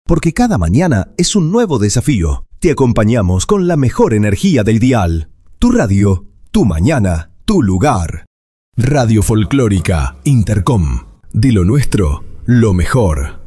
porque cada mañana es un nuevo desafío. Te acompañamos con la mejor energía del dial. Tu radio, tu mañana, tu lugar. Radio Folclórica Intercom. De lo nuestro, lo mejor.